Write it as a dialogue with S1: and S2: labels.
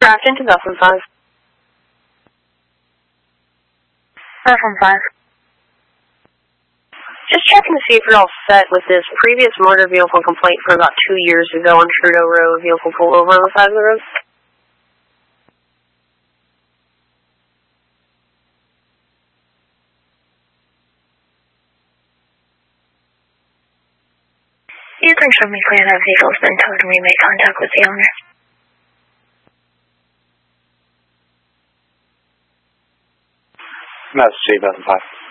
S1: Grafton 2005.
S2: From 5.
S1: Just checking to see if you're all set with this previous motor vehicle complaint from about 2 years ago on Trudeau Road. Vehicle pulled over on the side of the road.
S2: You can show me clear that vehicle's been towed and we make contact with the owner.
S3: That's 2005.